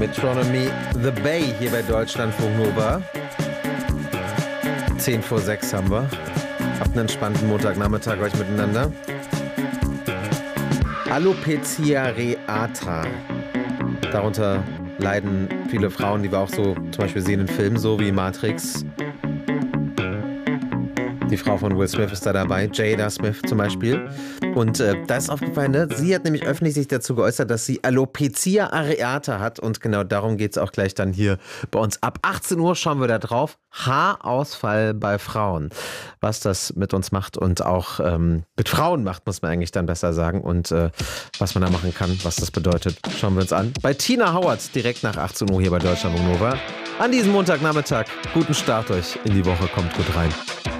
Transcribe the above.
Metronomy The Bay hier bei Deutschlandfunk Nova. 10 vor 6 haben wir. Habt einen entspannten Montagnachmittag euch miteinander. Alopecia areata. Darunter leiden viele Frauen, die wir auch so zum Beispiel sehen in Filmen, so wie Matrix. Die Frau von Will Smith ist da dabei, Jada Smith zum Beispiel. Und da ist aufgefallen, ne? Sie hat nämlich öffentlich sich dazu geäußert, dass sie Alopecia areata hat. Und genau darum geht es auch gleich dann hier bei uns. Ab 18 Uhr schauen wir da drauf. Haarausfall bei Frauen. Was das mit uns macht und auch mit Frauen macht, muss man eigentlich dann besser sagen. Und was man da machen kann, was das bedeutet, schauen wir uns an. Bei Tina Howard direkt nach 18 Uhr hier bei Deutschlandfunk Nova. An diesem Montagnachmittag. Guten Start euch in die Woche. Kommt gut rein.